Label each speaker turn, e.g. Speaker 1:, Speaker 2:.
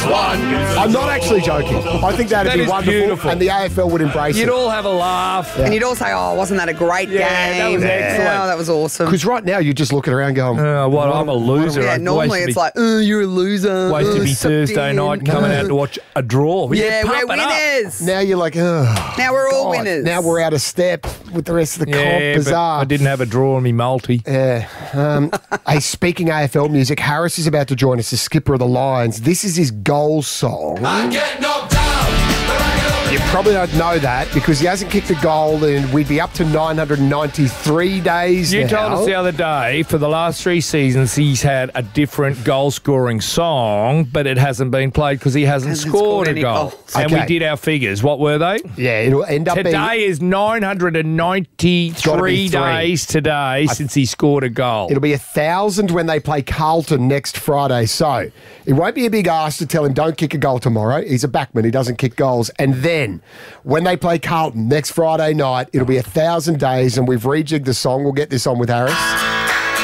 Speaker 1: I'm not actually joking. I think that'd
Speaker 2: That
Speaker 1: be
Speaker 2: is
Speaker 1: wonderful,
Speaker 2: beautiful.
Speaker 1: and the AFL would embrace
Speaker 2: You'd
Speaker 1: it.
Speaker 2: all have a laugh.
Speaker 3: And you'd all say, oh, wasn't that a great game?
Speaker 2: that was excellent.
Speaker 3: Oh, that was awesome.
Speaker 1: Because right now you're just looking around going,
Speaker 2: What? I'm a loser.
Speaker 3: Yeah,
Speaker 2: I've
Speaker 3: normally
Speaker 2: wasted
Speaker 3: it's
Speaker 2: me-
Speaker 3: like, oh, you're a loser.
Speaker 2: wasted
Speaker 3: oh,
Speaker 2: me
Speaker 3: sucked
Speaker 2: Thursday
Speaker 3: in.
Speaker 2: night coming out to watch a draw.
Speaker 3: Yeah, we're
Speaker 2: pump it up.
Speaker 3: winners.
Speaker 1: now you're like, oh,
Speaker 3: Now we're all
Speaker 1: God,
Speaker 3: winners.
Speaker 1: Now we're out of step with the rest of the comp.
Speaker 2: Yeah, but
Speaker 1: Bizarre.
Speaker 2: I didn't have a draw on me multi.
Speaker 1: Yeah. Hey, speaking AFL music, Harris is about to join us as skipper of the Lions. This is his goal song.
Speaker 4: I get knocked down, but I get up
Speaker 1: You probably don't know that because he hasn't kicked a goal and we'd be up to 993 days
Speaker 2: You
Speaker 1: now.
Speaker 2: told us the other day, for the last 3 seasons, he's had a different goal-scoring song, but it hasn't been played because he hasn't scored
Speaker 3: scored
Speaker 2: a
Speaker 3: any
Speaker 2: goal.
Speaker 3: goals.
Speaker 2: And
Speaker 1: Okay.
Speaker 2: we did our figures. What were they?
Speaker 1: Yeah, it'll end up being...
Speaker 2: Today is 993 days today since he scored a goal.
Speaker 1: It'll be 1,000 when they play Carlton next Friday. So it won't be a big ask to tell him don't kick a goal tomorrow. He's a backman. He doesn't kick goals. And then when they play Carlton next Friday night, it'll be 1,000 days and we've rejigged the song. We'll get this on with Harris.